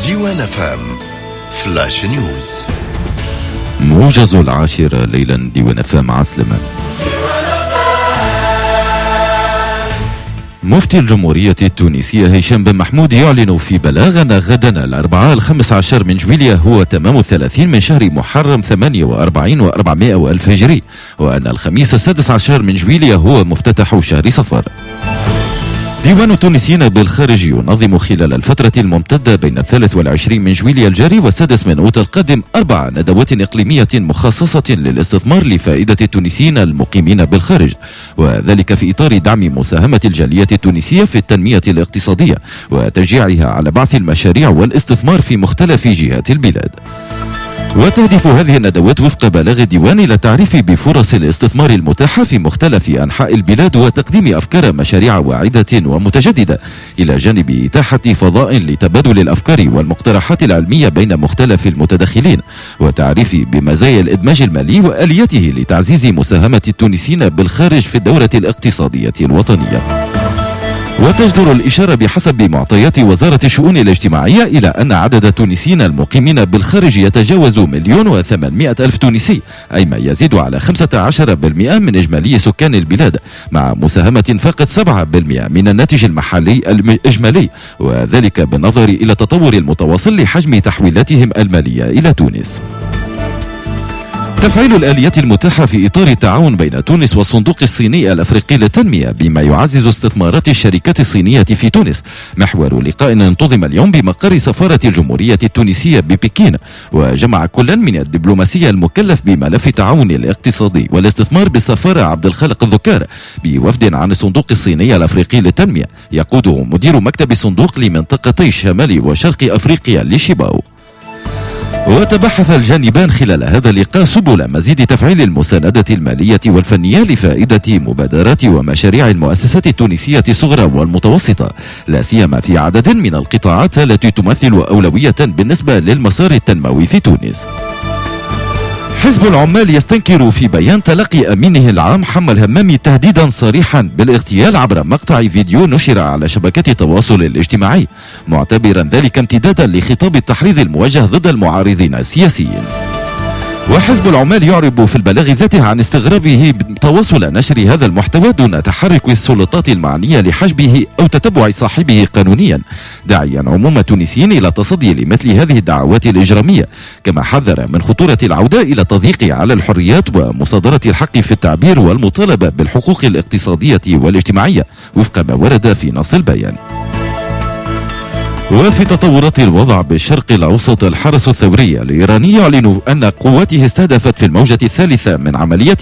ديوان FM فلاش نيوز. موجز 10 ليلا ديوان FM عسلما. مفتي الجمهورية التونسية هشام بن محمود يعلن في بلاغ أن غدا الأربعاء 15 من جويلية هو تمام 30 من شهر محرم 48 و400 وألف هجري، وأن الخميس 16 من جويلية هو مفتتح شهر صفر. ديوان التونسيين بالخارج ينظم خلال الفترة الممتدة بين 23 من جويلية الجاري و6 من أوت القادم 4 ندوات إقليمية مخصصة للاستثمار لفائدة التونسيين المقيمين بالخارج، وذلك في إطار دعم مساهمة الجالية التونسية في التنمية الاقتصادية وتشجيعها على بعث المشاريع والاستثمار في مختلف جهات البلاد. وتهدف هذه الندوات وفق بلاغ الديوان إلى التعريف بفرص الاستثمار المتاحة في مختلف أنحاء البلاد وتقديم أفكار مشاريع واعدة ومتجددة، إلى جانب إتاحة فضاء لتبادل الأفكار والمقترحات العلمية بين مختلف المتدخلين، وتعريف بمزايا الإدماج المالي وآليته لتعزيز مساهمة التونسيين بالخارج في الدورة الاقتصادية الوطنية. وتجدر الإشارة بحسب معطيات وزارة الشؤون الاجتماعية إلى أن عدد التونسيين المقيمين بالخارج يتجاوز 1,800,000 تونسي، أي ما يزيد على 15% من إجمالي سكان البلاد، مع مساهمة فاقت 7% من الناتج المحلي الإجمالي، وذلك بالنظر إلى التطور المتواصل لحجم تحويلاتهم المالية إلى تونس. تفعيل الآليات المتاحة في إطار التعاون بين تونس والصندوق الصيني الأفريقي للتنمية بما يعزز استثمارات الشركات الصينية في تونس محور لقاء انتظم اليوم بمقر سفارة الجمهورية التونسية ببكين، وجمع كل من الدبلوماسي المكلف بملف التعاون الاقتصادي والاستثمار بالسفارة عبد الخالق الذكار بوفد عن الصندوق الصيني الأفريقي للتنمية يقوده مدير مكتب الصندوق لمنطقتي شمال وشرق أفريقيا لشيباو. وتبحث الجانبان خلال هذا اللقاء سبل مزيد تفعيل المساندة المالية والفنية لفائدة مبادرات ومشاريع المؤسسات التونسية الصغرى والمتوسطة، لا سيما في عدد من القطاعات التي تمثل أولوية بالنسبة للمسار التنموي في تونس. حزب العمال يستنكر في بيان تلقي أمينه العام حمد الهمامي تهديدا صريحا بالاغتيال عبر مقطع فيديو نشر على شبكات التواصل الاجتماعي، معتبرا ذلك امتدادا لخطاب التحريض الموجه ضد المعارضين السياسيين. وحزب العمال يعرب في البلاغ ذاته عن استغرابه تواصل نشر هذا المحتوى دون تحرك السلطات المعنية لحجبه أو تتبع صاحبه قانونيا، داعيا عموم التونسيين إلى التصدي لمثل هذه الدعوات الإجرامية، كما حذر من خطورة العودة إلى التضييق على الحريات ومصادرة الحق في التعبير والمطالبة بالحقوق الاقتصادية والاجتماعية وفق ما ورد في نص البيان. وفي تطورات الوضع بالشرق الأوسط، الحرس الثوري الإيراني يعلن أن قواته استهدفت في الموجة الثالثة من عمليات